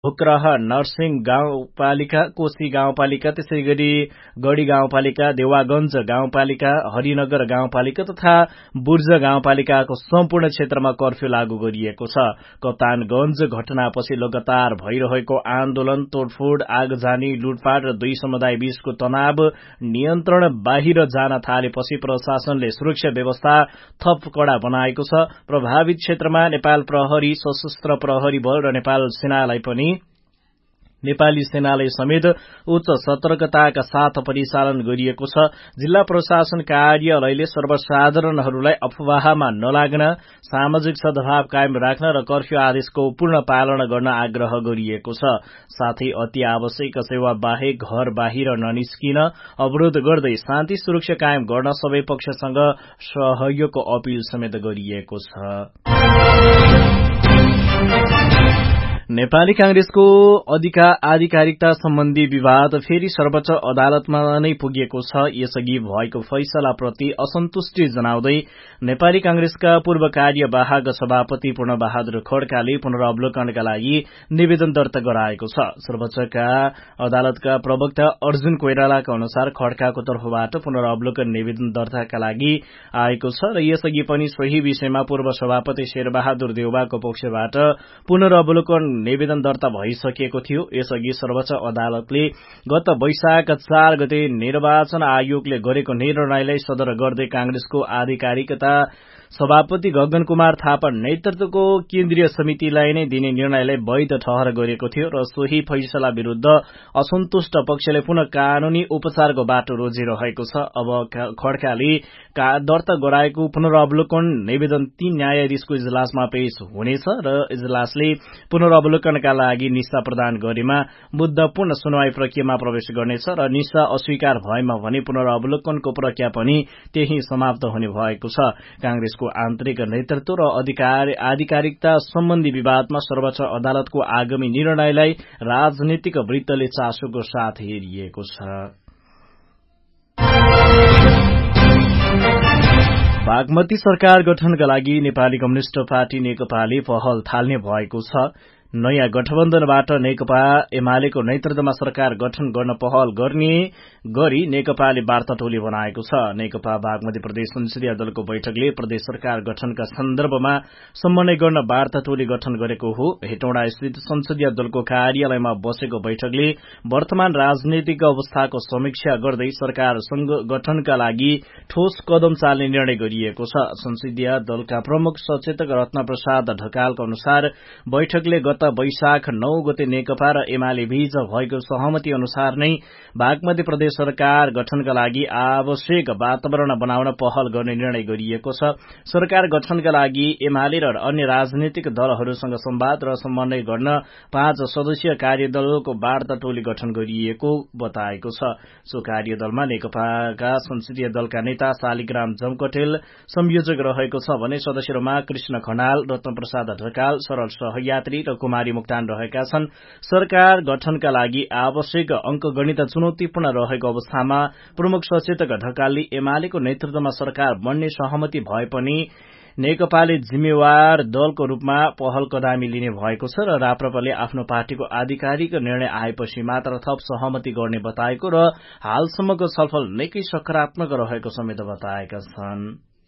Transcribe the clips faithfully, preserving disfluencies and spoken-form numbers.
भोक्रह नरसिंह गाउँपालिका, कोशी गाउँपालिका, त्यसै गरी गढी गाउँपालिका, देवागञ्ज गाउँपालिका, हरिनगर गाउँपालिका तथा बुर्ज गाउँपालिकाको सम्पूर्ण क्षेत्रमा कर्फ्यू लागू गरिएको छ। कप्तानगञ्ज घटनापछि लगातार भइरहेको आन्दोलन, तोडफोड, आगजनी, लुटपाट र दुई समुदाय बीचको तनाव नियन्त्रण बाहिर जान थालेपछि प्रशासनले सुरक्षा व्यवस्था थप कड़ा बनाएको छ। प्रभावित क्षेत्रमा नेपाल प्रहरी, सशस्त्र प्रहरी बल र नेपाल सेनालाई पनि नेपाली सेनाले समेत उच्च सतर्कताका साथ परिचालन गरिएको छ। जिल्ला प्रशासन कार्यालयले सर्वसाधारणहरूलाई अफवाहमा नलाग्न, सामाजिक सद्भाव कायम राख्न र कर्फ्यू आदेशको पूर्ण पालना गर्न आग्रह गरिएको छ। साथै अति आवश्यक सेवा बाहेक घर बाहिर ननिस्किन अवरोध गर्दै शान्ति सुरक्षा कायम गर्न सबै पक्षसँग सहयोगको अपील समेत गरिएको छ। नेपाली कांग्रेसको अधिकार आधिकारिकता सम्बन्धी विवाद फेरि सर्वोच्च अदालतमा नै पुगेको छ। यसअघि भएको फैसलाप्रति असन्तुष्टि जनाउँदै नेपाली कांग्रेसका पूर्व कार्यवाहक सभापति पूर्ण बहादुर खड्काले पुनरावलोकनका लागि निवेदन दर्ता गराएको छ। सर्वोच्चका अदालतका प्रवक्ता अर्जुन कोइरालाका अनुसार खड्काको तर्फबाट पुनरावलोकन निवेदन दर्ताका लागि आएको छ र यसअघि पनि सोही विषयमा पूर्व सभापति शेरबहादुर देउवाको पक्षबाट पुनरावलोकन निवेदन दर्ता भइसकेको थियो। यसअघि सर्वोच्च अदालतले गत वैशाख चार गते निर्वाचन आयोगले गरेको निर्णयलाई सदर गर्दै कांग्रेसको आधिकारिकता सभापति गगन कुमार थापा नेतृत्वको केन्द्रीय समितिलाई नै दिने निर्णयलाई वैध ठहर गरेको थियो र सोही फैसला विरूद्ध असन्तुष्ट पक्षले पुनः कानूनी उपचारको बाटो रोजिरहेको छ। अब खड्काले दर्ता गराएको पुनरावलोकन निवेदन तीन न्यायाधीशको इजलासमा पेश हुनेछ र इजलासले पुनरावलोकनका लागि निस्सा प्रदान गरेमा मुद्दापूर्ण सुनवाई प्रक्रियामा प्रवेश गर्नेछ र निस्सा अस्वीकार भएमा भने पुनरावलोकनको प्रक्रिया पनि त्यही समाप्त हुने भएको छ। कांग्रेस आन्तरिक नेतृत्व र अधिकार आधिकारिकता सम्बन्धी विवादमा सर्वोच्च अदालतको आगामी निर्णयलाई राजनीतिक वृत्तले चासोको साथ हेरिएको छ। बागमती सरकार गठनका लागि नेपाली कम्युनिष्ट पार्टी नेकपाले पहल थाल्ने भएको छ। नयाँ गठबन्धनबाट नेकपा एमालेको नेतृत्वमा सरकार गठन गर्न पहल गर्ने गरी नेकपाले वार्ता टोली बनाएको छ। नेकपा बागमती प्रदेश संसदीय दलको बैठकले प्रदेश सरकार गठनका सन्दर्भमा समन्वय गर्न वार्ता टोली गठन गरेको हो। हेटौँडा स्थित संसदीय दलको कार्यालयमा बसेको बैठकले वर्तमान राजनीतिक अवस्थाको समीक्षा गर्दै सरकार गठनका लागि ठोस कदम चाल्ने निर्णय गरिएको छ। संसदीय दलका प्रमुख सचेतक रत्न प्रसाद ढकालको अनुसार बैठकले गत वैशाख नौ गते नेकपा र एमाले बीच भएको सहमति अनुसार नै बागमती प्रदेश सरकार गठनका लागि आवश्यक वातावरण बनाउन पहल गर्ने निर्णय गरिएको छ। सरकार गठनका लागि एमाले र अन्य राजनीतिक दलहरूसँग संवाद र समन्वय गर्न पाँच सदस्यीय कार्यदलको वार्ता टोली गठन गरिएको बताएको छ। सो कार्यदलमा नेकपाका संसदीय दलका नेता शालिग्राम जमकटेल संयोजक रहेको छ भने सदस्यहरूमा कृष्ण खनाल, रत्न प्रसाद ढकाल, सरल सहयात्री र कुमारी मुक्तान रहेका छन्। सरकार गठनका लागि आवश्यक अंकगणित चुनौतीपूर्ण रहेको अवस्थामा प्रमुख सचेतक ढकालले एमालेको नेतृत्वमा सरकार बन्ने सहमति भए पनि नेकपाले जिम्मेवार दलको रूपमा पहल कदमी लिने भएको छ र राप्रपाले आफ्नो पार्टीको आधिकारिक निर्णय आएपछि मात्र थप सहमति गर्ने बताएको र हालसम्मको छलफल निकै सकारात्मक रहेको समेत बताएका छन्।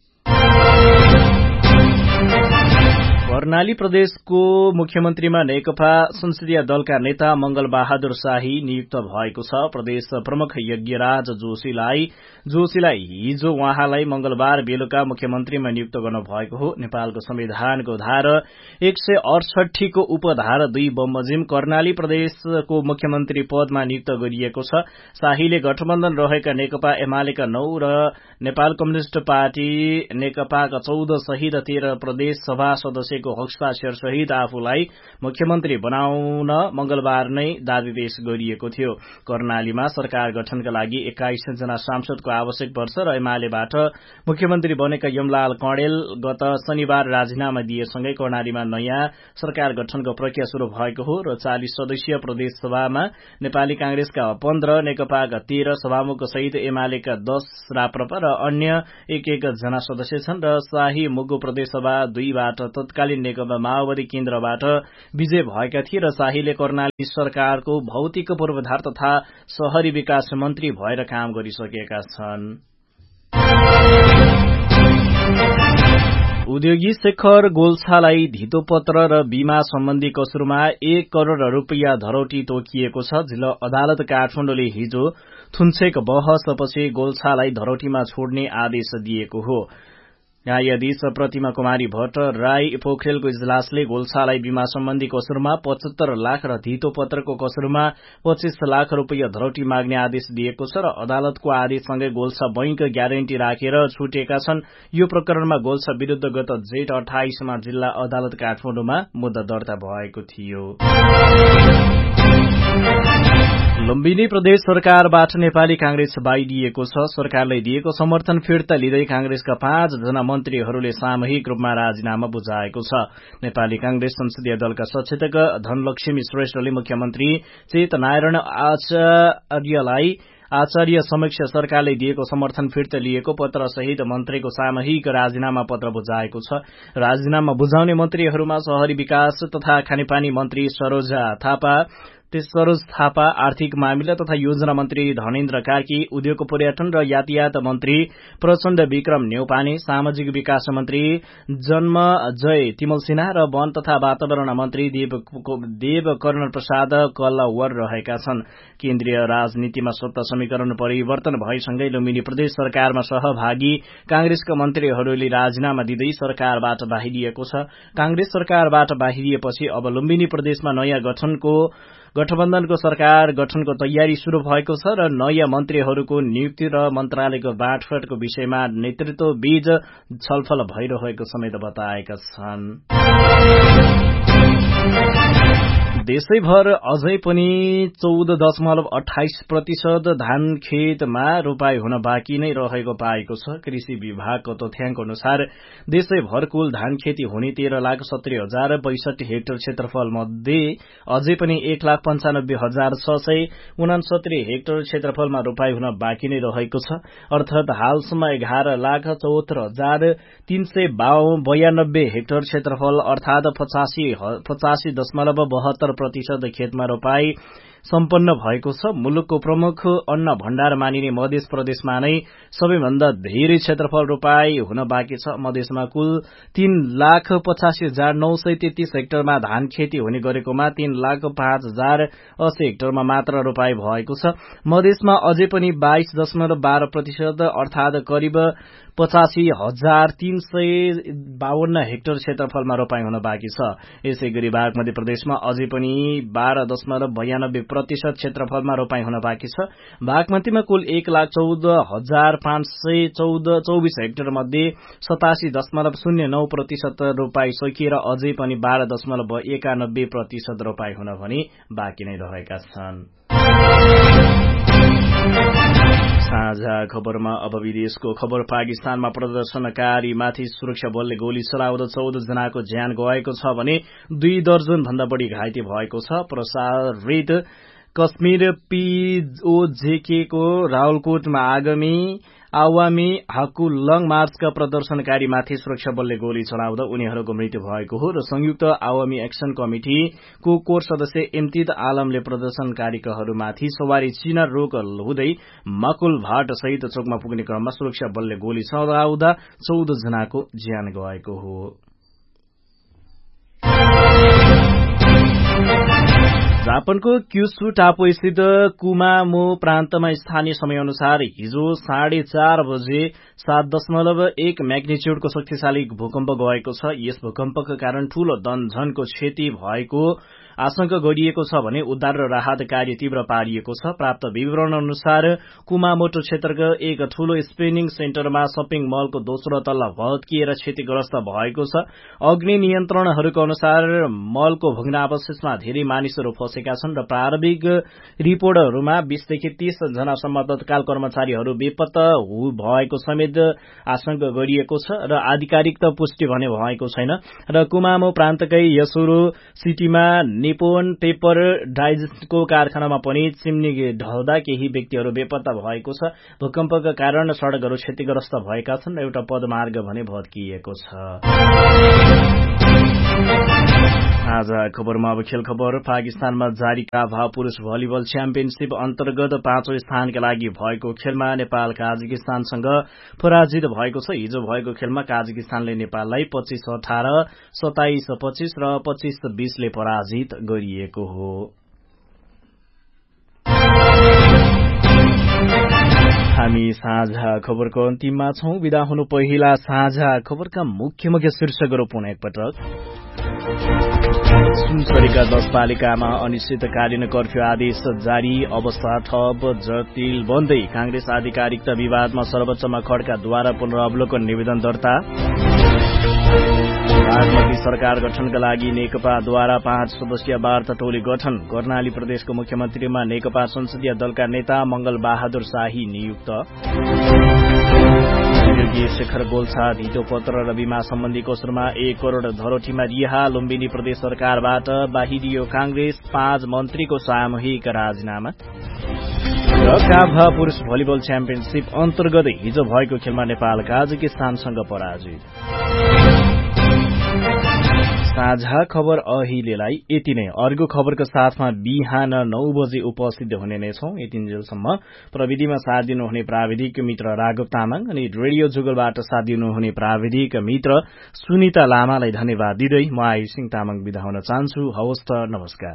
कर्णाली प्रदेशको मुख्यमन्त्रीमा नेकपा संसदीय दलका नेता मंगल बहादुर शाही नियुक्त भएको छ। प्रदेश प्रमुख यज्ञराज जोशीलाई जोशीलाई हिजो उहाँलाई मंगलबार बेलुका मुख्यमन्त्रीमा नियुक्त गर्नु भएको हो। नेपालको संविधानको धारा एक सय अडसठी को उपधारा दुई बमोजिम कर्णाली प्रदेशको मुख्यमन्त्री पदमा नियुक्त गरिएको छ। शाहीले गठबन्धन रहेका नेकपा एमालेका नौ र नेपाल कम्युनिष्ट पार्टी नेकपाका चौध सहित तेह्र प्रदेश सभा सदस्यको हस्ताक्षर सहित आफूलाई मुख्यमन्त्री बनाउन मंगलबार नै दावी पेश गरिएको थियो। कर्णालीमा सरकार गठनका लागि एक्काइस जना सांसदको आवश्यक वर्ष र एमालेबाट मुख्यमन्त्री बनेका यमलाल कणेल गत शनिबार राजीनामा दिएसँगै कर्णालीमा नयाँ सरकार गठनको प्रक्रिया शुरू भएको हो र चालिस सदस्यीय प्रदेश सभामा नेपाली कांग्रेसका पन्ध्र, नेकपाका तेह्र, सभामुख सहित एमालेका दश, राप्रपा र अन्य एक एक जना सदस्य छन् र शाही मुगु प्रदेश सभा दुईबाट तत्काल तत्कालीन नेकपा माओवादी केन्द्रबाट विजय भएका थिए र शाहीले कर्णाली सरकारको भौतिक पूर्वाधार तथा शहरी विकास मन्त्री भएर काम गरिसकेका छन्। उद्योगी शेखर गोल्छालाई धितोपत्र र बीमा सम्बन्धी कसुरमा एक करोड़ रूपियाँ धरौटी तोकिएको छ। जिल्ला अदालत काठमाडौँले हिजो थुन्छेक बहसपछि गोल्छालाई धरौटीमा छोड्ने आदेश दिएको हो। न्यायाधीश प्रतिमा कुमारी भट्ट राई पोखरेलको इजलासले गोल्छालाई बीमा सम्बन्धी कसुरमा पचहत्तर लाख र धितोपत्रको कसुरमा पच्चीस लाख रूपियाँ धरौटी माग्ने आदेश दिएको छ र अदालतको आदेशसँगै गोल्छा बैंक ग्यारेन्टी राखेर छुटेका छन्। यो प्रकरणमा गोल्छा विरूद्ध गत जेठ अठाइसमा जिल्ला अदालत काठमाडौँमा मुद्दा दर्ता भएको थियो। लुम्बिनी प्रदेश सरकारबाट नेपाली कांग्रेस बाहिरिएको छ। सरकारले दिएको समर्थन फिर्ता लिँदै कांग्रेसका पाँच जना मन्त्रीहरूले सामूहिक रूपमा राजीनामा बुझाएको छ। नेपाली कांग्रेस संसदीय दलका सचेतक धनलक्ष्मी श्रेष्ठले मुख्यमन्त्री चेतनारायण आचार्यलाई आचार्य समक्ष सरकारले दिएको समर्थन फिर्ता लिएको पत्र सहित मन्त्रीको सामूहिक राजीनामा पत्र बुझाएको छ। राजीनामा बुझाउने मन्त्रीहरूमा शहरी विकास तथा खानेपानी मन्त्री सरोजा थापा, सरोज थापा, आर्थिक मामिला तथा योजना मन्त्री धनेन्द्र कार्की, उद्योग पर्यटन र यातायात मन्त्री प्रचण्ड विक्रम न्यौपाने, सामाजिक विकास मन्त्री जन्मजय तिमल सिन्हा र वन तथा वातावरण मन्त्री देव कर्ण प्रसाद कल्लवर रहेका छन्। केन्द्रीय राजनीतिमा सत्ता समीकरण परिवर्तन भएसँगै लुम्बिनी प्रदेश सरकारमा सहभागी कांग्रेसका मन्त्रीहरूले राजीनामा दिँदै सरकारबाट बाहिरिएको छ। कांग्रेस सरकारबाट बाहिरिएपछि अब लुम्बिनी प्रदेशमा नयाँ गठनको गठबन्धनको सरकार गठनको तयारी शुरू भएको छ र नयाँ मन्त्रीहरूको नियुक्ति र मन्त्रालयको बाँडफाँडको विषयमा नेतृत्व बीच छलफल भइरहेको समेत बताएका छन्। देशैभर अझै पनि चौध दशमलव अठाइस प्रतिशत धान खेतमा रोपाई हुन बाँकी नै रहेको पाएको छ। कृषि विभागको तथ्याङ्क अनुसार देशैभर कुल धान खेती हुने तेह्र लाख सत्तरी हजार बैसठी हेक्टर क्षेत्रफल मध्ये अझै पनि एक लाख पञ्चानब्बे हजार छ सय उनासत्तरी हेक्टर क्षेत्रफलमा रोपाई हुन बाँकी नै रहेको छ। अर्थात हालसम्म एघार लाख चौहत्तर हजार तीन सय बयानब्बे हेक्टर क्षेत्रफल अर्थात पचासी पचासी दशमलव बहत्तर प्रतिशत खेतमा रोपाई सम्पन्न भएको छ। मुलुकको प्रमुख अन्न भण्डार मानिने मध्य प्रदेशमा नै सबैभन्दा धेरै क्षेत्रफल रोपाई हुन बाँकी छ। मधेसमा कुल तीन लाख पचासी हजार नौ सय तेत्तीस हेक्टरमा धान खेती हुने गरेकोमा तीन लाख पाँच हजार अस्सी हेक्टरमा मात्र रोपाई भएको छ। मधेसमा अझै पनि बाइस दशमलव बाह्र प्रतिशत अर्थात करिब पचासी हजार तीन सय बावन्न हेक्टर क्षेत्रफलमा रोपाई हुन बाँकी छ। यसै गरी बागमती प्रदेशमा अझै पनि बाह्र दशमलव बयानब्बे प्रतिशत क्षेत्रफलमा रोपाई हुन बाँकी छ। बागमतीमा कुल एक लाख चौध हजार पाँच सय चौध चौबिस हेक्टर मध्ये सतासी दशमलव शून्य नौ प्रतिशत रोपाई सकिएर अझै पनि बाह्र दशमलव एकानब्बे प्रतिशत रोपाई हुन भने बाँकी नै रहेका छन्। साझा खबरमा अब विदेशको खबर। पाकिस्तानमा प्रदर्शनकारीमाथि सुरक्षा बलले गोली चलाउँदा चौध जनाको ज्यान गएको छ भने दुई दर्जन भन्दा बढ़ी घाइते भएको छ। प्रसारित कश्मीर पीओजेके को रावलकोटमा आगामी आवामी हक्कु लङ मार्चका प्रदर्शनकारीमाथि सुरक्षा बलले गोली चलाउँदा उनीहरूको मृत्यु भएको हो र संयुक्त आवामी एक्सन कमिटिको कोर सदस्य इम्तिद आलमले प्रदर्शनकारीहरूमाथि सवारी चिन रोक हुँदै मकुल भाट सहित चोकमा पुग्ने क्रममा सुरक्षा बलले गोली चलाउँदा चौध जनाको ज्यान गएको हो। जापानको क्युसु टापु स्थित कुमामो प्रान्तमा स्थानीय समयअनुसार हिजो साढे चार बजे सात दशमलव एक म्याग्निच्युडको शक्तिशाली भूकम्प गएको छ। यस भूकम्पका कारण ठूलो धनजनको क्षति भएको आशंका गरिएको छ भने उद्धार र राहत कार्य तीव्र पारिएको छ। प्राप्त विवरण अनुसार कुमामोटो क्षेत्रको एक ठूलो स्पिनिङ सेन्टरमा शपिङ मलको दोस्रो तल्ला भत्किएर क्षतिग्रस्त भएको छ। अग्नि नियन्त्रणहरूको अनुसार मलको भग्नावशेषमा धेरै मानिसहरू फँसेका छन् र प्रारम्भिक रिपोर्टहरूमा बीसदेखि तीस जनासम्म तत्काल कर्मचारीहरू बेपत्ता भएको समेत आशंका गरिएको छ र आधिकारिक त पुष्टि भने भएको छैन। र कुमामो प्रान्तकै यसुरो सिटीमा निपोन पेपर डाइजेस्टको कारखानामा पनि चिम्नी ढल्दा केही व्यक्तिहरू बेपत्ता भएको छ। भूकम्पका कारण सड़कहरू क्षतिग्रस्त भएका छन् र एउटा पदमार्ग भने भत्किएको छ। आज खबरमा अब खेल खबर। पाकिस्तानमा जारी काभा पुरूष भलिबल च्याम्पियनशीप अन्तर्गत पाँचौं स्थानका लागि भएको खेलमा नेपाल काजाकिस्तानसँग पराजित भएको छ। हिजो भएको खेलमा काजाकिस्तानले नेपाललाई पच्चीस अठार, सत्ताइस पच्चीस र पच्चीस बीसले पराजित गरिएको हो। हामी साझा खबरको अन्तिममा छौं। विदा हुनु पहिला साझा खबरका मुख्य मुख्य शीर्षकहरू पुनः एकपटक। सुनसरीका दश पालिकामा अनिश्चितकालीन कर्फ्यू आदेश जारी, अवस्था ठप, जटिल बन्दै कांग्रेस आधिकारिकता विवादमा सर्वोच्चमा खड्काद्वारा पुनरावलोकन निवेदन दर्ता। बागमती सरकार गठनका लागि नेकपाद्वारा पाँच सदस्यीय वार्ता टोली गठन, कर्णाली प्रदेशको मुख्यमन्त्रीमा नेकपा संसदीय दलका नेता मंगल बहादुर शाही नियुक्त। योगी शेखर गोल्छा धितो पत्र र बीमा सम्बन्धी कोषमा एक करोड़ धरोठीमा रिहा, लुम्बिनी प्रदेश सरकारबाट बाहिरियो कांग्रेस, पाँच मन्त्रीको सामूहिक राजीनामा। र काभा पुरूष भलिबल च्याम्पियनशीप अन्तर्गत हिजो भएको खेलमा नेपाल काजाकिस्तानसँग पराजित। साझा खबर अहिलेलाई यति नै। अर्को खबरको साथमा बिहान नौ बजे उपस्थित हुने नै छौं। यतिन्जेलसम्म प्रविधिमा साथ दिनुहुने प्राविधिक मित्र राघव तामाङ अनि रेडियो जुगलबाट साथ दिनुहुने प्राविधिक मित्र सुनिता लामालाई धन्यवाद दिँदै म आई सिंह तामाङ बिदा हुन चाहन्छु। हवस् त, नमस्कार।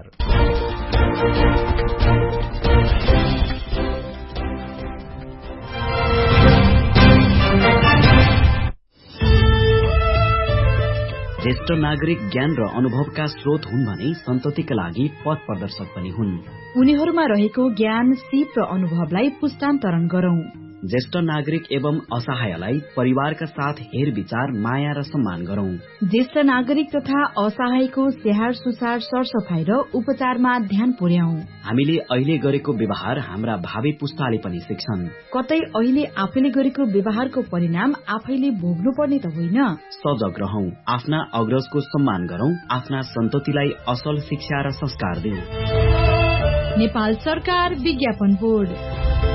ज्येष्ठ नागरिक ज्ञान र अनुभवका स्रोत हुन् भने सन्ततिका लागि पथ प्रदर्शक पनि हुन्। उनीहरूमा रहेको ज्ञान, सिप र अनुभवलाई पुष्टान्तरण गरौं। ज्येष्ठ नागरिक एवं असहायलाई परिवारका साथ हेर विचार, माया र सम्मान गरौं। ज्येष्ठ नागरिक तथा असहायको स्याहार सुसार, सरसफाई र उपचारमा ध्यान पुर्याउँ। हामीले अहिले गरेको व्यवहार हाम्रा भावी पुस्ताले पनि सिक्छन्। कतै अहिले आफैले गरेको व्यवहारको परिणाम आफैले भोग्नु पर्ने त होइन। सजग रहौं, आफ्ना अग्रजको सम्मान गरौं, आफ्ना सन्ततिलाई असल शिक्षा र संस्कार दिऊ। नेपाल सरकार विज्ञापन बोर्ड।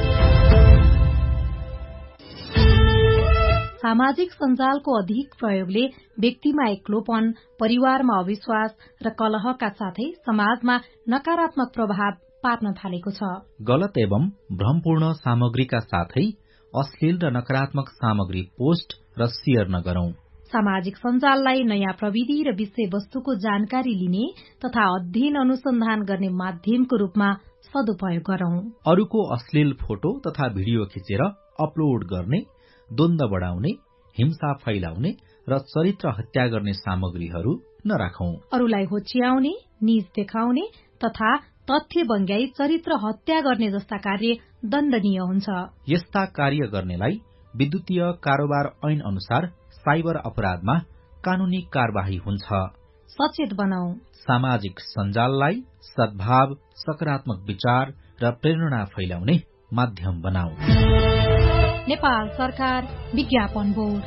सामाजिक सञ्जालको अधिक प्रयोगले व्यक्तिमा एक्लोपन, परिवारमा अविश्वास र कलहका साथै समाजमा नकारात्मक प्रभाव पार्न थालेको छ। गलत एवं भ्रमपूर्ण सामग्रीका साथै अश्लील र नकारात्मक सामग्री पोस्ट र शेयर नगरौं। सामाजिक सञ्जाललाई नयाँ प्रविधि र विषयवस्तुको जानकारी लिने तथा अध्ययन अनुसन्धान गर्ने माध्यमको रूपमा सदुपयोग गरौं। अरूको अश्लील फोटो तथा भिडियो खिचेर अपलोड गर्ने, द्वन्द्व बढ़ाउने, हिंसा फैलाउने र चरित्र हत्या गर्ने सामग्रीहरू नराखौं। अरूलाई होच्याउने, निज देखाउने तथा तथ्य बङ्ग्याई चरित्र हत्या गर्ने जस्ता कार्य दण्डनीय हुन्छ। यस्ता कार्य गर्नेलाई विद्युतीय कारोबार ऐन अनुसार साइबर अपराधमा कानूनी कार्यवाही हुन्छ। सचेत बनाऊ। सामाजिक सञ्जाललाई सद्भाव, सकारात्मक विचार र प्रेरणा फैलाउने माध्यम बनाऊ। नेपाल सरकार विज्ञापन बोर्ड।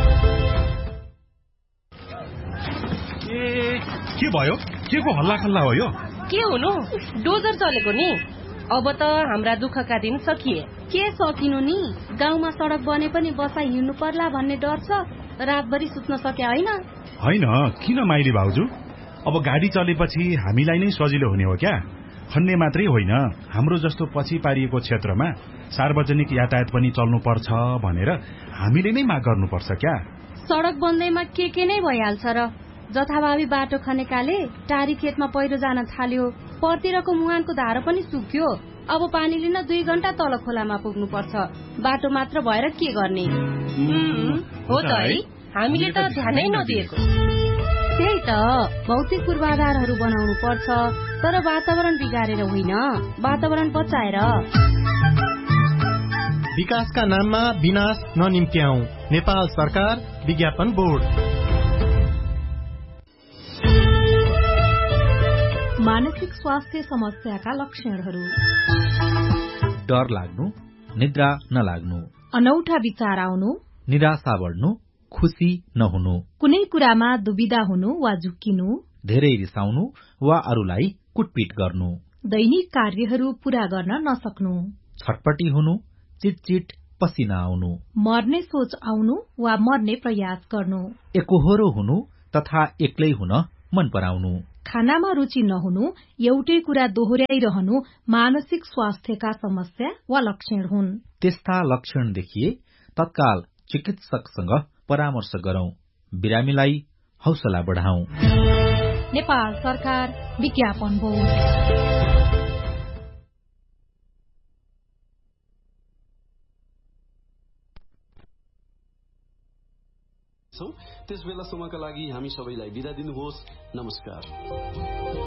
ए के भयो? के को हल्ला खल्ला हो यो? के हुनु? डोजर चलेको नि। अब त हाम्रा दुःखका दिन सकिए। के सकिनु नि? गाउँमा सडक बने पनि बसाइ हिँड्नु पर्ला भन्ने डर छ। रातभरि सुत्न सक्या होइन? होइन, किन माइली भाउजू? अब गाडी चलेपछि हामीलाई नै सजिलो हुने हो क्या? खन्ने मात्रै होइन, हाम्रो जस्तो पछि पारिएको क्षेत्रमा सार्वजनिक यातायात पनि चल्नु पर्छ भनेर हामीले नै माग गर्नुपर्छ क्या? सडक बन्दैमा के के नै भइहाल्छ र। जथाभावी बाटो खनेकाले टारी खेतमा पहिरो जान थाल्यो, परतिरको मुहानको धारो पनि सुक्यो। अब पानी लिन दुई घण्टा तल खोलामा पुग्नु पर्छ। बाटो मात्र भएर के गर्ने? हो त है, हामीले त ध्यानै नदिएको। त्यही त, भौतिक पूर्वाधारहरू बनाउनु पर्छ, तर वातावरण बिगारेर होइन, वातावरण बचाएर। विकासका नाममा विनाश ननिम्त्याऊ। नेपाल सरकार विज्ञापन बोर्ड। मानसिक स्वास्थ्य समस्याका लक्षणहरू: डर लाग्नु, निद्रा नलाग्नु, अनौठा विचार आउनु, निराशा बढ्नु, खुशी नहुनु, कुनै कुरामा दुविधा हुनु वा झुक्किनु, धेरै रिसाउनु वा अरूलाई कुटपिट गर्नु, दैनिक कार्यहरू पूरा गर्न नसक्नु, छटपटी हुनु, चिटचिट पसिना आउनु, मर्ने सोच आउनु वा मर्ने प्रयास गर्नु, एकोहोरो हुनु, तथा एक्लै हुन मन पराउनु। खानामा रुचि नहुनु, एउटै कुरा दोहोर्याइरहनु मानसिक स्वास्थ्यका समस्या वा लक्षण हुन्। त्यस्ता लक्षण देखिए तत्काल चिकित्सकसँग परामर्श गरौं। बिरामीलाई हौसला बढाउँ। नेपाल सरकार विज्ञापन बोर्ड। त्यस बेलासम्मका लागि हामी सबैलाई बिदा दिनुहोस्। नमस्कार।